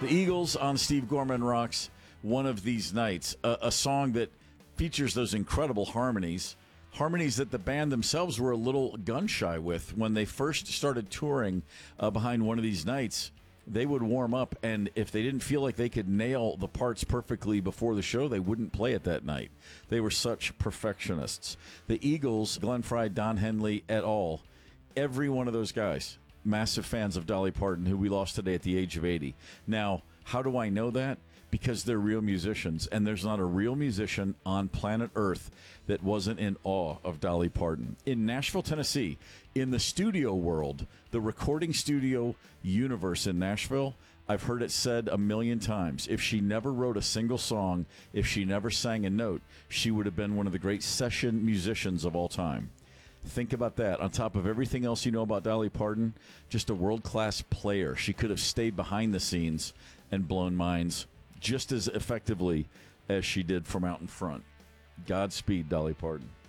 The Eagles on Steve Gorman Rocks, One of These Nights, a song that features those incredible harmonies that the band themselves were a little gun-shy with. When they first started touring behind One of These Nights, they would warm up, and if they didn't feel like they could nail the parts perfectly before the show, they wouldn't play it that night. They were such perfectionists. The Eagles, Glenn Frey, Don Henley, et al., every one of those guys, massive fans of Dolly Parton, who we lost today at the age of 80. Now, how do I know that? Because they're real musicians, and there's not a real musician on planet Earth that wasn't in awe of Dolly Parton. In Nashville, Tennessee, in the studio world, the recording studio universe in Nashville, I've heard it said a million times, if she never wrote a single song, if she never sang a note, she would have been one of the great session musicians of all time. Think about that. On top of everything else you know about Dolly Parton, just a world-class player. She could have stayed behind the scenes and blown minds just as effectively as she did from out in front. Godspeed, Dolly Parton.